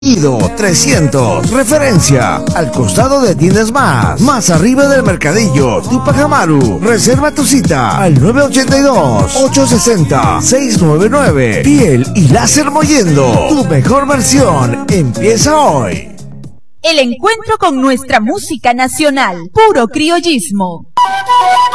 Ido 300, referencia, al costado de Tiendas Más arriba del Mercadillo, Tupac Amaru. Reserva tu cita al 982-860-699. Piel y láser mollendo, tu mejor versión empieza hoy. El encuentro con nuestra música nacional, puro criollismo.